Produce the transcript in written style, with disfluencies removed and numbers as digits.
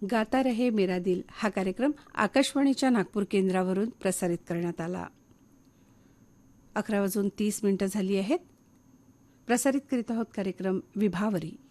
गाता रहे मेरा दिल हा कार्यक्रम आकाशवाणीच्या नागपूर केंद्रावरून प्रसारित करण्यात आला. 11:30 झाली आहेत. प्रसारित करीत आहोत कार्यक्रम विभावरी.